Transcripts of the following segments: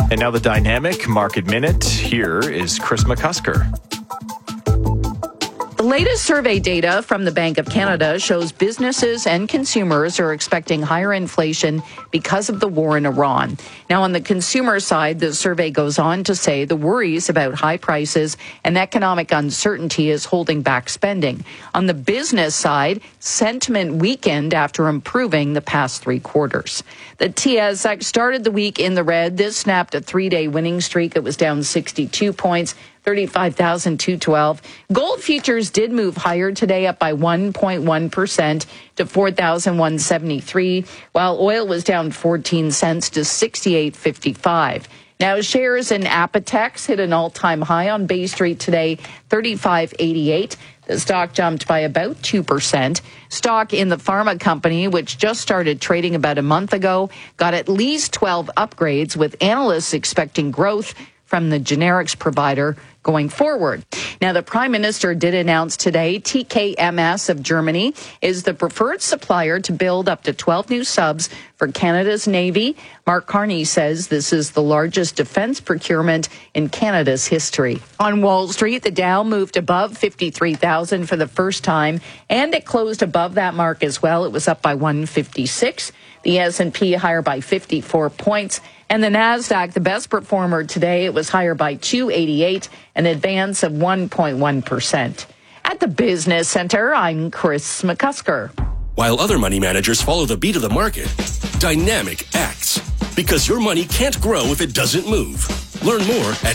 And now the Dynamic Market Minute. Here is Chris McCusker. The latest survey data from the Bank of Canada shows businesses and consumers are expecting higher inflation because of the war in Iran. Now, on the consumer side, the survey goes on to say the worries about high prices and economic uncertainty is holding back spending. On the business side, sentiment weakened after improving the past 3 quarters. The TSX started the week in the red. This snapped a 3-day winning streak. It was down 62 points. 35,212. Gold futures did move higher today, up by 1.1% to 4,173, while oil was down 14 cents to 68.55. Now, shares in Apotex hit an all-time high on Bay Street today, 35.88. The stock jumped by about 2%. Stock in the pharma company, which just started trading about a month ago, got at least 12 upgrades, with analysts expecting growth from the generics provider going forward. Now, the Prime Minister did announce today TKMS of Germany is the preferred supplier to build up to 12 new subs for Canada's Navy. Mark Carney says this is the largest defense procurement in Canada's history. On Wall Street, the Dow moved above 53,000 for the first time, and it closed above that mark as well. It was up by 156. The S&P higher by 54 points. And the NASDAQ, the best performer today, it was higher by 288, an advance of 1.1%. At the Business Center, I'm Chris McCusker. While other money managers follow the beat of the market, Dynamic acts. Because your money can't grow if it doesn't move. Learn more at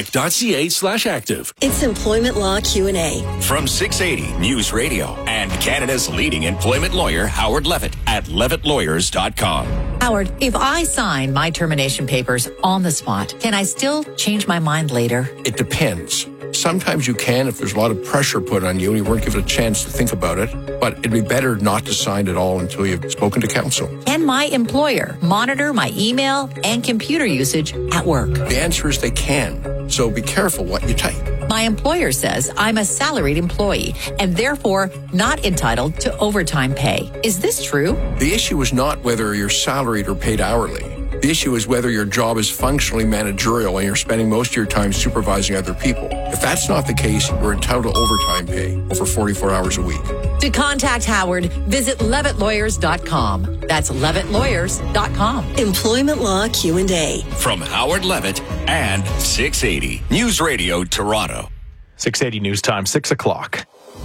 dynamic.ca/active. It's Employment Law Q&A. From 680 News Radio and Canada's leading employment lawyer, Howard Levitt, at levittlawyers.com. Howard, if I sign my termination papers on the spot, can I still change my mind later? It depends. Sometimes you can if there's a lot of pressure put on you and you weren't given a chance to think about it, but it'd be better not to sign at all until you've spoken to counsel. Can my employer monitor my email and computer usage at work? The answer is they can, so be careful what you type. My employer says I'm a salaried employee and therefore not entitled to overtime pay. Is this true? The issue is not whether you're salaried or paid hourly. The issue is whether your job is functionally managerial and you're spending most of your time supervising other people. If that's not the case, you're entitled to overtime pay over 44 hours a week. To contact Howard, visit levittlawyers.com. That's levittlawyers.com. Employment Law Q&A. From Howard Levitt and 680 News Radio Toronto. 680 News Time, 6 o'clock.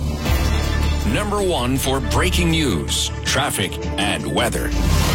Number 1 for breaking news, traffic, and weather.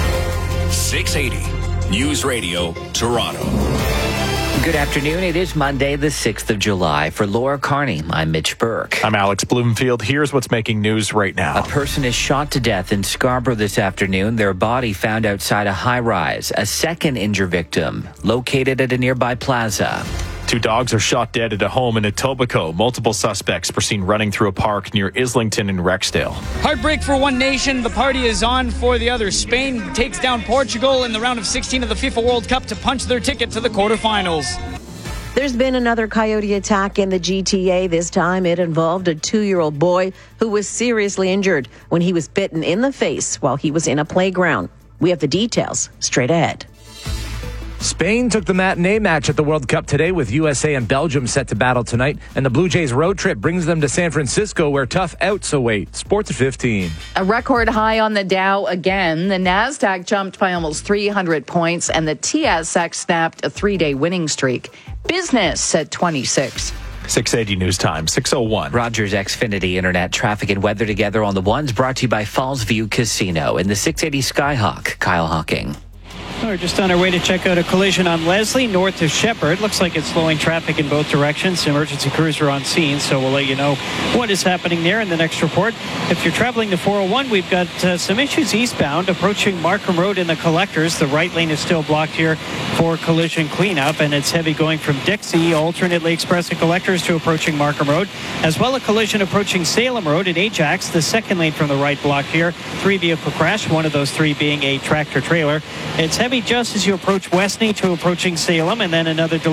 680 News Radio Toronto. Good afternoon. It is Monday, the 6th of July. For Laura Carney, I'm Mitch Burke. I'm Alex Bloomfield. Here's what's making news right now. A person is shot to death in Scarborough this afternoon. Their body found outside a high-rise. A second injured victim located at a nearby plaza. 2 dogs are shot dead at a home in Etobicoke. Multiple suspects were seen running through a park near Islington and Rexdale. Heartbreak for one nation. The party is on for the other. Spain takes down Portugal in the round of 16 of the FIFA World Cup to punch their ticket to the quarterfinals. There's been another coyote attack in the GTA. This time it involved a 2-year-old boy who was seriously injured when he was bitten in the face while he was in a playground. We have the details straight ahead. Spain took the matinee match at the World Cup today with USA and Belgium set to battle tonight. And the Blue Jays road trip brings them to San Francisco where tough outs await. Sports at 15. A record high on the Dow again. The NASDAQ jumped by almost 300 points and the TSX snapped a 3-day winning streak. Business at 26. 680 News Time, 6:01. Rogers Xfinity Internet traffic and weather together on the ones brought to you by Fallsview Casino in the 680 Skyhawk. Kyle Hawking. We're just on our way to check out a collision on Leslie north of Shepherd. Looks like it's slowing traffic in both directions. Emergency crews are on scene, so we'll let you know what is happening there in the next report. If you're traveling the 401, we've got some issues eastbound approaching Markham Road in the collectors. The right lane is still blocked here for collision cleanup, and it's heavy going from Dixie, alternately expressing collectors to approaching Markham Road, as well a collision approaching Salem Road in Ajax. The second lane from the right blocked here. 3-vehicle crash, one of those 3 being a tractor trailer. It's heavy just as you approach Westney to approaching Salem, and then another delay